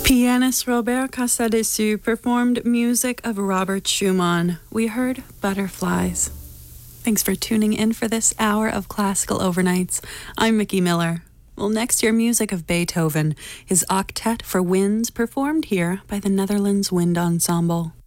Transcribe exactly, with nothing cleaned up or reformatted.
Pianist Robert Casadessus performed music of Robert Schumann. We heard Butterflies. Thanks for tuning in for this hour of Classical Overnights. I'm Mickey Miller. Well, next year, music of Beethoven, his octet for winds performed here by the Netherlands Wind Ensemble.